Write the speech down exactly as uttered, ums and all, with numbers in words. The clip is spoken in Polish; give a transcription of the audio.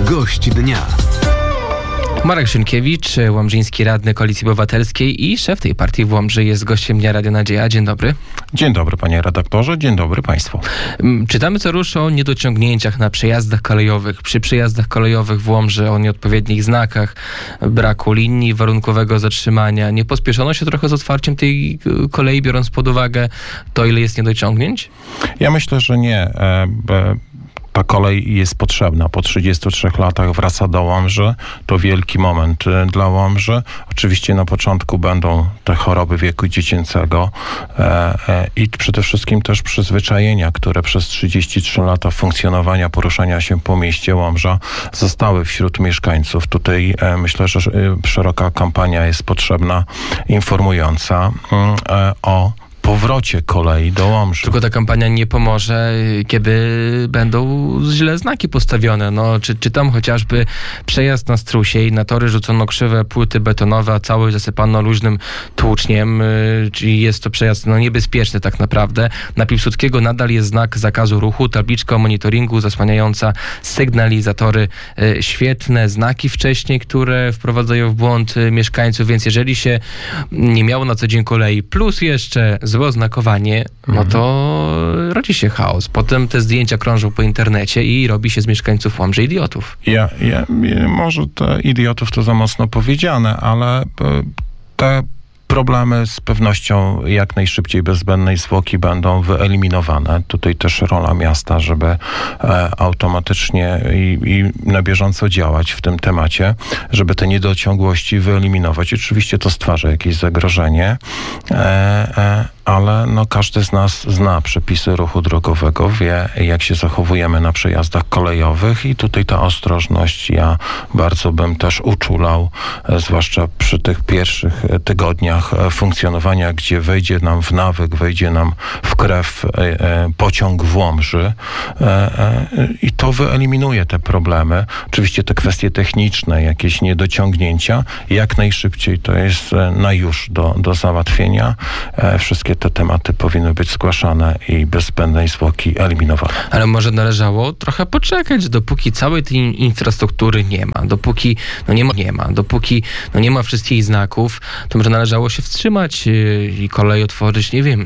Gość dnia. Marek Szynkiewicz, łomżyński radny Koalicji Obywatelskiej i szef tej partii w Łomży jest gościem Dnia Radia Nadzieja. Dzień dobry. Dzień dobry, panie redaktorze, dzień dobry państwu. Czytamy co rusz o niedociągnięciach na przejazdach kolejowych. Przy przejazdach kolejowych w Łomży o nieodpowiednich znakach, braku linii, warunkowego zatrzymania. Nie pospieszono się trochę z otwarciem tej kolei, biorąc pod uwagę to, ile jest niedociągnięć? Ja myślę, że nie. E, b, Ta kolej jest potrzebna. Po trzydziestu trzech latach wraca do Łomży. To wielki moment dla Łomży. Oczywiście na początku będą te choroby wieku dziecięcego e, e, i przede wszystkim też przyzwyczajenia, które przez trzydzieści trzy lata funkcjonowania, poruszania się po mieście Łomża zostały wśród mieszkańców. Tutaj e, myślę, że e, szeroka kampania jest potrzebna, informująca e, o powrocie kolei do Łomży. Tylko ta kampania nie pomoże, kiedy będą źle znaki postawione. No, czy, czy tam chociażby przejazd na Strusiej, na tory rzucono krzywe płyty betonowe, a całość zasypano luźnym tłuczniem, yy, czyli jest to przejazd no, niebezpieczny tak naprawdę. Na Piłsudskiego nadal jest znak zakazu ruchu, tabliczka o monitoringu zasłaniająca sygnalizatory yy, świetne, znaki wcześniej, które wprowadzają w błąd yy, mieszkańców, więc jeżeli się nie miało na co dzień kolei, plus jeszcze złe oznakowanie, no to rodzi się chaos. Potem te zdjęcia krążą po internecie i robi się z mieszkańców Łomży idiotów. Ja, ja, może te idiotów to za mocno powiedziane, ale te problemy z pewnością jak najszybciej bez zbędnej zwłoki będą wyeliminowane. Tutaj też rola miasta, żeby e, automatycznie i, i na bieżąco działać w tym temacie, żeby te niedociągłości wyeliminować. Oczywiście to stwarza jakieś zagrożenie, e, e, ale no, każdy z nas zna przepisy ruchu drogowego, wie jak się zachowujemy na przejazdach kolejowych i tutaj ta ostrożność ja bardzo bym też uczulał, e, zwłaszcza przy tych pierwszych tygodniach funkcjonowania, gdzie wejdzie nam w nawyk, wejdzie nam w krew e, e, pociąg w Łomży e, e, i to wyeliminuje te problemy. Oczywiście te kwestie techniczne, jakieś niedociągnięcia, jak najszybciej to jest na już do, do załatwienia. E, wszystkie te tematy powinny być zgłaszane i bez zbędnej zwłoki eliminowane. Ale może należało trochę poczekać, dopóki całej tej infrastruktury nie ma, dopóki no nie ma, nie ma, dopóki no nie ma wszystkich znaków, to może należało się wstrzymać i kolej otworzyć, nie wiem,